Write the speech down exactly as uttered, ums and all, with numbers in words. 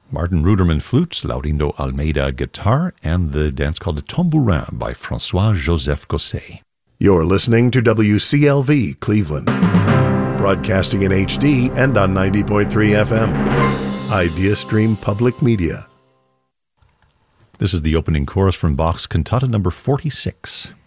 Martin Ruderman flutes, Laurindo Almeida guitar, and the dance called the Tambourin by Francois-Joseph Gosset. You're listening to W C L V Cleveland, broadcasting in H D and on ninety point three F M. IdeaStream Public Media. This is the opening chorus from Bach's Cantata number forty-six.